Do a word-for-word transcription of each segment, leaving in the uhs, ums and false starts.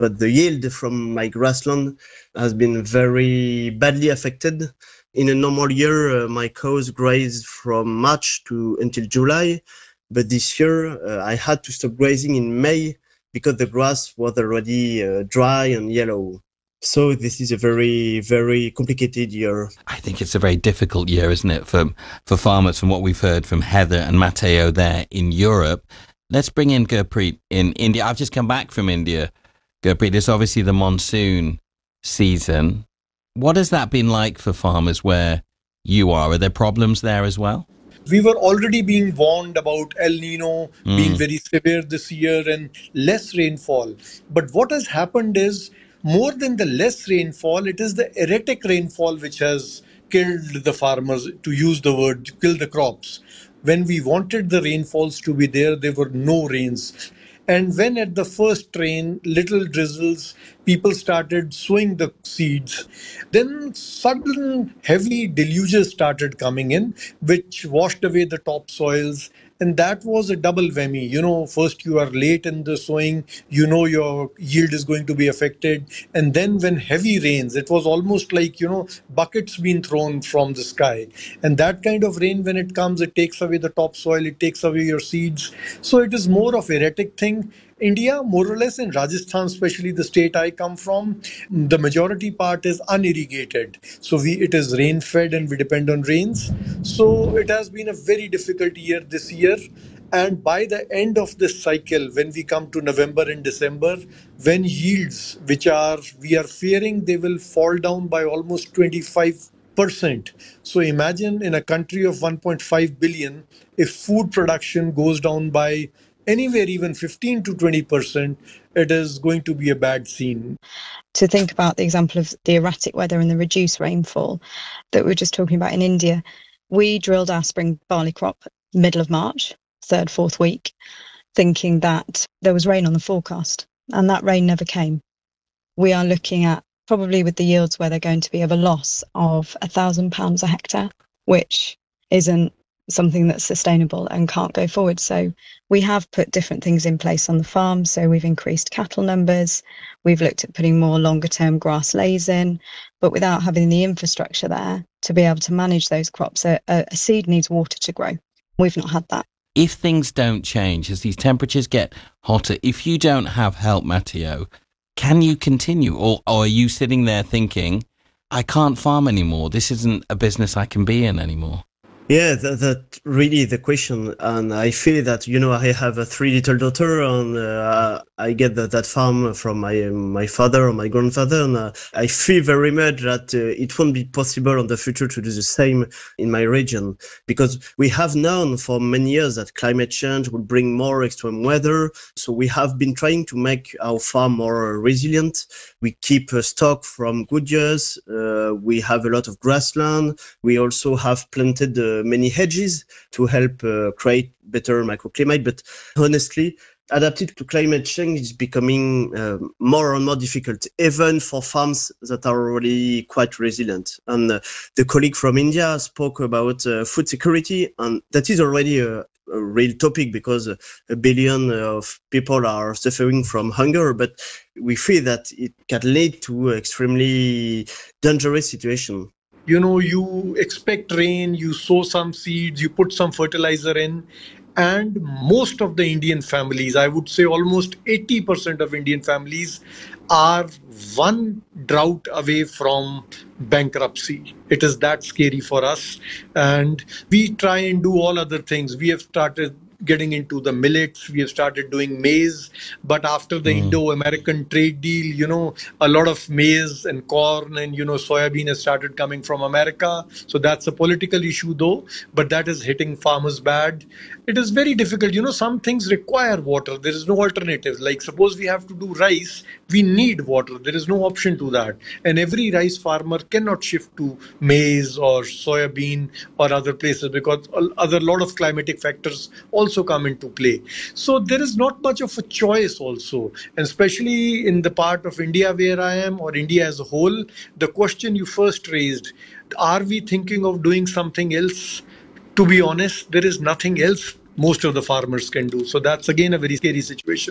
but the yield from my grassland has been very badly affected. In a normal year, uh, my cows graze from March to until July, but this year uh, I had to stop grazing in May because the grass was already uh, dry and yellow. So this is a very, very complicated year. I think it's a very difficult year, isn't it, for for farmers, from what we've heard from Heather and Matteo there in Europe. Let's bring in Gurpreet in India. I've just come back from India. Gurpreet, it's obviously the monsoon season. What has that been like for farmers where you are? Are there problems there as well? We were already being warned about El Nino Mm. being very severe this year and less rainfall. But what has happened is, more than the less rainfall, it is the erratic rainfall which has killed the farmers, to use the word, kill the crops. When we wanted the rainfalls to be there, there were no rains. And when at the first rain, little drizzles, people started sowing the seeds, then sudden heavy deluges started coming in, which washed away the topsoils. And that was a double whammy. You know, first you are late in the sowing, you know your yield is going to be affected. And then when heavy rains, it was almost like, you know, buckets being thrown from the sky. And that kind of rain, when it comes, it takes away the topsoil, it takes away your seeds. So it is more of erratic thing. India, more or less in Rajasthan, especially the state I come from, the majority part is unirrigated. So we it is rain fed and we depend on rains. So it has been a very difficult year this year. And by the end of this cycle, when we come to November and December, when yields, which are, we are fearing they will fall down by almost twenty-five percent. So imagine in a country of one point five billion, if food production goes down by anywhere even fifteen to twenty percent, it is going to be a bad scene. To think about the example of the erratic weather and the reduced rainfall that we were just talking about in India, we drilled our spring barley crop middle of March, third, fourth week, thinking that there was rain on the forecast, and that rain never came. We are looking at, probably with the yields where they're going to be, of a loss of a thousand pounds a hectare, which isn't something that's sustainable and can't go forward. So we have put different things in place on the farm. So we've increased cattle numbers, we've looked at putting more longer term grass lays in, but without having the infrastructure there to be able to manage those crops. A, a seed needs water to grow. We've not had that. If things don't change, as these temperatures get hotter, if you don't have help, Matteo, can you continue? Or, or are you sitting there thinking, I can't farm anymore, this isn't a business I can be in anymore? Yeah, that, that really the question. And I feel that, you know, I have a three little daughter, and uh, I get that, that farm from my my father or my grandfather. And uh, I feel very much that uh, it won't be possible in the future to do the same in my region, because we have known for many years that climate change will bring more extreme weather. So we have been trying to make our farm more resilient. We keep a stock from good years. Uh, we have a lot of grassland. We also have planted uh, many hedges to help uh, create better microclimate. But honestly, adapting to climate change is becoming uh, more and more difficult, even for farms that are already quite resilient. And uh, the colleague from India spoke about uh, food security, and that is already a, a real topic, because uh, a billion of people are suffering from hunger. But we feel that it can lead to extremely dangerous situation. You know, you expect rain, you sow some seeds, you put some fertilizer in, and most of the Indian families, I would say almost eighty percent of Indian families, are one drought away from bankruptcy. It is that scary for us. And we try and do all other things. We have started getting into the millets, we have started doing maize, but after the mm. Indo-American trade deal, you know, a lot of maize and corn and, you know, soybean has started coming from America. So that's a political issue though, but that is hitting farmers bad. It is very difficult. You know, some things require water. There is no alternative. Like suppose we have to do rice, we need water. There is no option to that. And every rice farmer cannot shift to maize or soybean or other places, because other lot of climatic factors also also come into play. So there is not much of a choice also. And especially in the part of India where I am, or India as a whole, the question you first raised, are we thinking of doing something else? To be honest, there is nothing else most of the farmers can do. So that's again a very scary situation.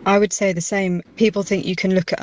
I would say the same. People think you can look at